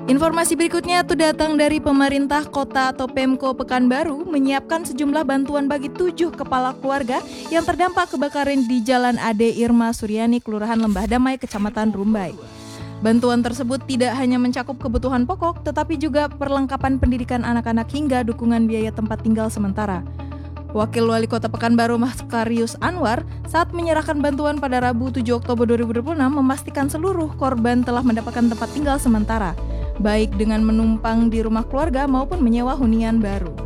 Informasi berikutnya itu datang dari pemerintah kota atau Pemko Pekanbaru menyiapkan sejumlah bantuan bagi 7 kepala keluarga yang terdampak kebakaran di Jalan Ade Irma Suryani, Kelurahan Lembah Damai, Kecamatan Rumbai. Bantuan tersebut tidak hanya mencakup kebutuhan pokok, tetapi juga perlengkapan pendidikan anak-anak hingga dukungan biaya tempat tinggal sementara. Wakil Wali Kota Pekanbaru Maskarius Anwar saat menyerahkan bantuan pada Rabu 7 Oktober 2026 memastikan seluruh korban telah mendapatkan tempat tinggal sementara, baik dengan menumpang di rumah keluarga maupun menyewa hunian baru.